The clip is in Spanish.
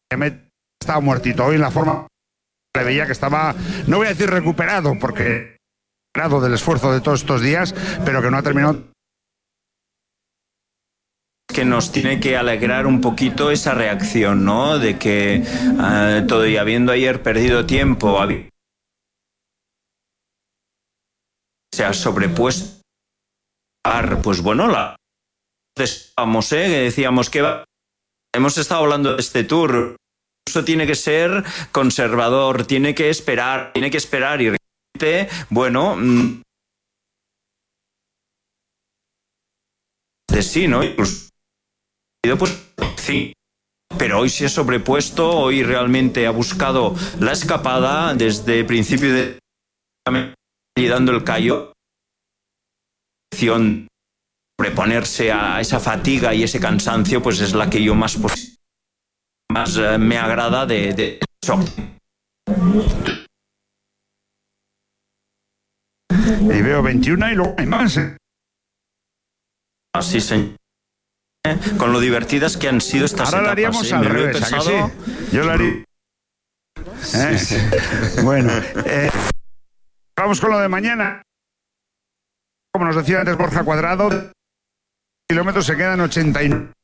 estaba muertito. Hoy en la forma le veía que estaba, no voy a decir recuperado, porque recuperado del esfuerzo de todos estos días, pero que no ha terminado. Que nos tiene que alegrar un poquito esa reacción, ¿no? De que todo, y habiendo ayer perdido tiempo, se ha sobrepuesto, pues bueno, decíamos que hemos estado hablando de este Tour. Eso tiene que ser conservador, tiene que esperar y realmente, bueno, de sí, ¿no? Pues sí, pero hoy se ha sobrepuesto, hoy realmente ha buscado la escapada desde principio de y dando el callo, sobreponerse a esa fatiga y ese cansancio, pues es la que yo más me agrada de eso. Y veo 21 y luego hay más. Así, señor. Con lo divertidas que han sido estas Ahora etapas. Lo haríamos al revés, ¿a que sí? Yo lo haría. Sí. Bueno, vamos con lo de mañana. Como nos decía antes Borja Cuadrado, kilómetros se quedan 89.